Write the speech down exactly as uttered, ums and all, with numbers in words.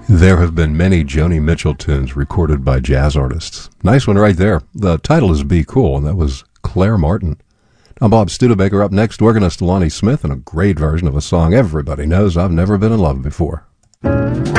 There have been many Joni Mitchell tunes recorded by jazz artists. Nice one right there. The title is Be Cool, and that was Claire Martin. I'm Bob Studebaker. Up next, organist Lonnie Smith and a great version of a song everybody knows, I've Never Been in Love Before.